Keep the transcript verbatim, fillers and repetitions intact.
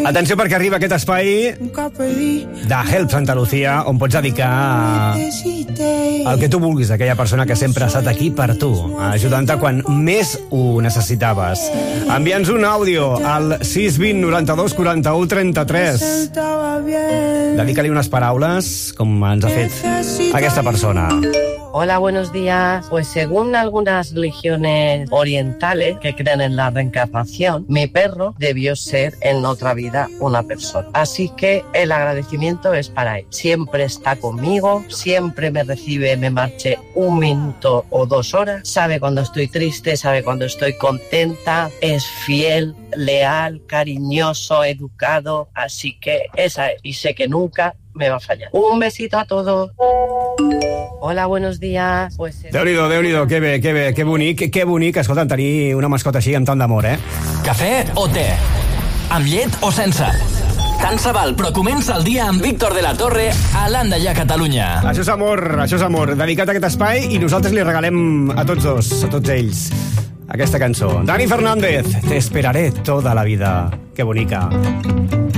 Atenció, perquè arriba aquest espai de Help Santa Lucía, on pots dedicar el que tu vulguis a aquella persona que sempre ha estat aquí per tu, ajudant-te quan més ho necessitaves. Envia'ns un àudio al sis vint noranta-dos quaranta-u trenta-tres. Dedica-li unes paraules com ens ha fet aquesta persona. Hola, buenos días. Pues según algunas religiones orientales que creen en la reencarnación, mi perro debió ser en otra vida una persona. Así que el agradecimiento es para él. Siempre está conmigo, siempre me recibe, me marche un minuto o dos horas. Sabe cuando estoy triste, sabe cuando estoy contenta. Es fiel, leal, cariñoso, educado. Así que esa es. Y sé que nunca me va a fallar. Un besito a todos. Hola, buenos días. Pues... Déu-n'hi-do, Déu-n'hi-do, que bé, que bé, que bonic, que, que bonic, escolta, tenir una mascota així amb tant d'amor, eh? Cafè o te? Amb llet o sense? Tant se val, però comença el dia amb Víctor de la Torre a l'Andaia, Catalunya. Això és amor, això és amor. Dedicat a aquest espai i nosaltres li regalem a tots dos, a tots ells, aquesta cançó. Dani Fernández, te esperaré toda la vida. Que bonica.